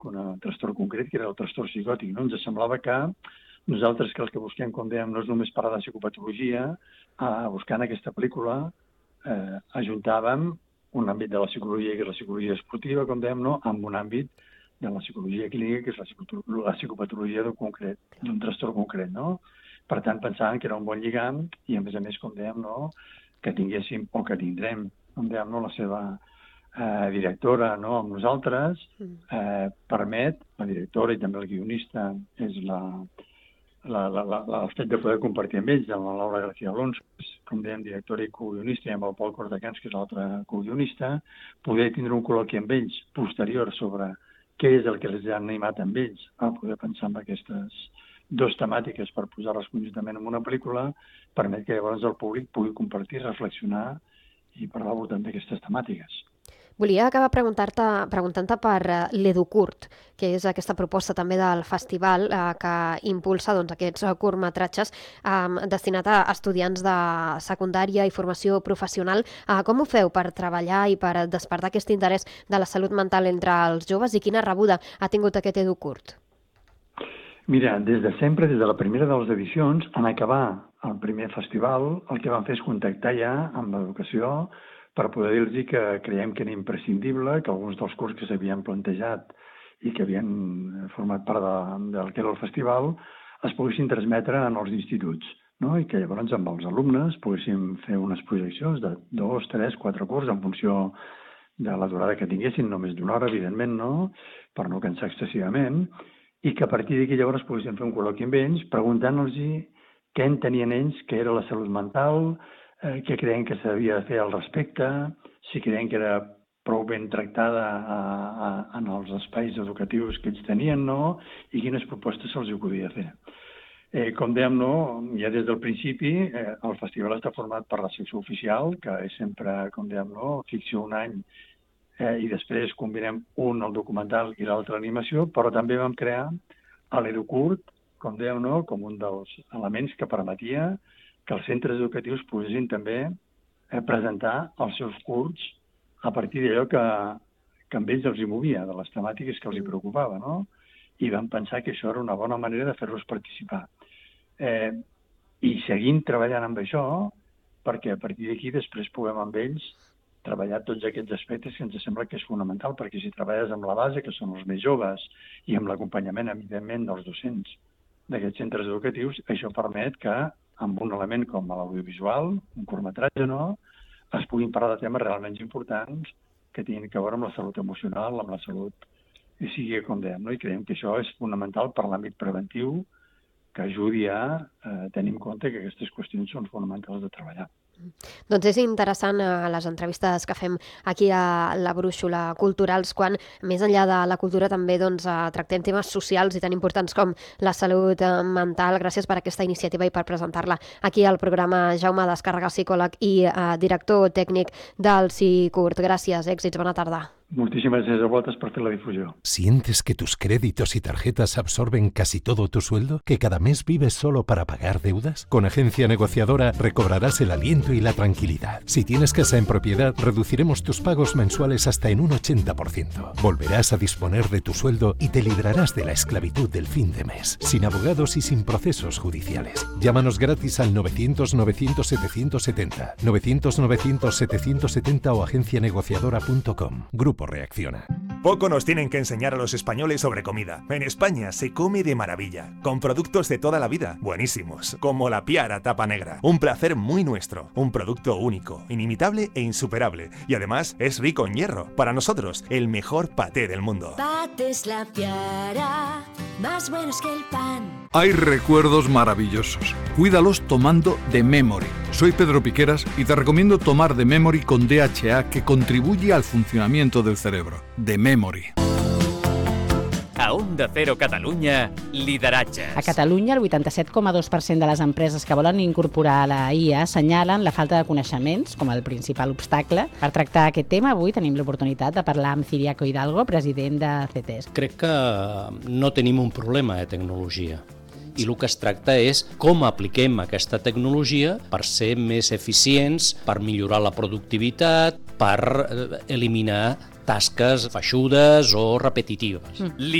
un trastorn concret, que era el trastorn psicòtic. No? Ens semblava que nosaltres, que els que busquem, com dèiem, no és només parlar de psicopatologia, buscant aquesta pel·lícula ajuntàvem un àmbit de la psicologia, que és la psicologia esportiva, com dèiem, no? Amb un àmbit de la psicologia clínica, que és la psicopatologia d'un trastorn concret. No? Per tant, pensàvem que era un bon lligam i, a més, com dèiem, no? Que tinguéssim, o que tindrem, com dèiem, no? La seva directora, no? Amb nosaltres, permet, la directora i també el guionista, és el fet de poder compartir amb ells, amb la Laura García Alonso, com dèiem, directora i co-guionista, i amb el Pol Cordacans, que és l'altre co-guionista, poder tindre un col·loqui amb ells posterior sobre què és el que els ha animat amb ells a poder pensar en aquestes dues temàtiques per posar-les conjuntament en una pel·lícula, permet que llavors el públic pugui compartir, reflexionar i parlar al voltant d'aquestes temàtiques. Volia acabar preguntant-te per l'EduCurt, que és aquesta proposta també del festival que impulsa aquests curtmetratges destinats a estudiants de secundària i formació professional. Com ho feu per treballar i per despertar aquest interès de la salut mental entre els joves i quina rebuda ha tingut aquest EduCurt? Mira, des de sempre, des de la primera de les edicions, en acabar el primer festival, el que vam fer és contactar ja amb l'educació per poder dir-los que creiem que era imprescindible que alguns dels cursos que s'havien plantejat i que havien format part del que era el festival es poguessin transmetre en els instituts, no? I que llavors amb els alumnes poguéssim fer unes projeccions de 2, 3, 4 cursos en funció de la durada que tinguessin, no més d'una hora, evidentment, no? Per no cansar excessivament, i que a partir d'aquí llavors poguéssim fer un col·loqui amb ells preguntant-los què entenien ells que era la salut mental, què creien que s'havia de fer al respecte, si creien que era prou ben tractada en els espais educatius que ells tenien, no? I quines propostes se'ls podia fer. Com dèiem, no? Ja des del principi, el festival està format per la secció oficial, que és sempre, com dèiem, no? Ficció un any, i després combinem un el documental i l'altre l'animació, però també vam crear l'EduCurt, com dèiem, no? Com un dels elements que permetia que els centres educatius poguessin també presentar els seus curts a partir d'allò que amb ells els hi movia, de les temàtiques que els hi preocupava, no? I vam pensar que això era una bona manera de fer-los participar. I seguim treballant amb això, perquè a partir d'aquí després puguem amb ells treballar tots aquests aspectes que ens sembla que és fonamental, perquè si treballes amb la base, que són els més joves, i amb l'acompanyament, evidentment, dels docents d'aquests centres educatius, això permet que amb un element com l'audiovisual, un curtmetratge, no?, es puguin parlar de temes realment importants que tinguin a veure amb la salut emocional, amb la salut psíquica, com dèiem, no? I creiem que això és fonamental per l'àmbit preventiu, que ajudi a tenir en compte que aquestes qüestions són fonamentals de treballar. Doncs és interessant les entrevistes que fem aquí a la Brúixola Culturals, quan més enllà de la cultura també tractem temes socials i tan importants com la salut mental. Gràcies per aquesta iniciativa i per presentar-la aquí al programa. Jaume Descàrrega, psicòleg i director tècnic del CICURT. Gràcies, èxits, bona tarda. Muchísimas gracias a vosotros por hacer la difusión. ¿Sientes que tus créditos y tarjetas absorben casi todo tu sueldo? ¿Que cada mes vives solo para pagar deudas? Con Agencia Negociadora recobrarás el aliento y la tranquilidad. Si tienes casa en propiedad, reduciremos tus pagos mensuales hasta en un 80%. Volverás a disponer de tu sueldo y te librarás de la esclavitud del fin de mes, sin abogados y sin procesos judiciales. Llámanos gratis al 900-900-770, 900-900-770 o agencianegociadora.com. Grupo Reacciona. Poco nos tienen que enseñar a los españoles sobre comida. En España se come de maravilla, con productos de toda la vida, buenísimos, como la Piara Tapa Negra. Un placer muy nuestro, un producto único, inimitable e insuperable. Y además es rico en hierro. Para nosotros, el mejor paté del mundo. Patés La Piara, más buenos que el pan. Hay recuerdos maravillosos. Cuídalos tomando The Memory. Soy Pedro Piqueras y te recomiendo tomar The Memory con DHA, que contribuye al funcionamiento del cerebro. The Memory. A Onda Cero Catalunya, lideratges. A Catalunya, el 87,2% de les empreses que volen incorporar la IA assenyalen la falta de coneixements com el principal obstacle. Per tractar aquest tema, avui tenim l'oportunitat de parlar amb Ciriaco Hidalgo, president de CETES. Crec que no tenim un problema de tecnologia. I el que es tracta és com apliquem aquesta tecnologia per ser més eficients, per millorar la productivitat, per eliminar tasques feixudes o repetitives.